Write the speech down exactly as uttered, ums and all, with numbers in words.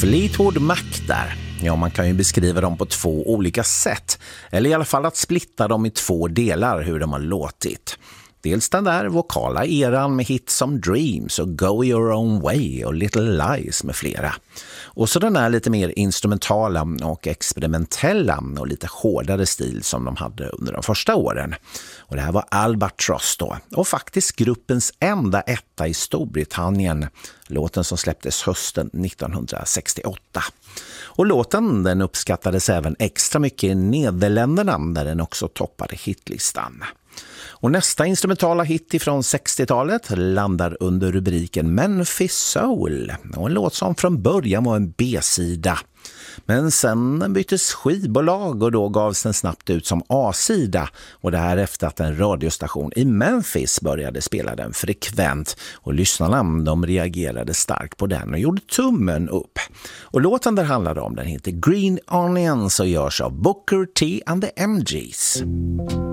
Fleetwood Mac där. Ja, man kan ju beskriva dem på två olika sätt. Eller i alla fall att splitta dem i två delar hur de har låtit. Dels den där vokala eran med hits som Dreams och Go Your Own Way och Little Lies med flera. Och så den där lite mer instrumentala och experimentella och lite hårdare stil som de hade under de första åren. Och det här var Albatross då. Och faktiskt gruppens enda etta i Storbritannien. Låten som släpptes hösten nittonhundrasextioåtta. Och låten den uppskattades även extra mycket i Nederländerna där den också toppade hitlistan. Och nästa instrumentala hit ifrån sextiotalet landar under rubriken Memphis Soul. Och en låt som från början var en B-sida. Men sen byttes skivbolag och då gavs den snabbt ut som A-sida. Och det här efter att en radiostation i Memphis började spela den frekvent. Och lyssnarna de reagerade starkt på den och gjorde tummen upp. Och låten där handlade om den heter Green Onions och görs av Booker T and the M Gs.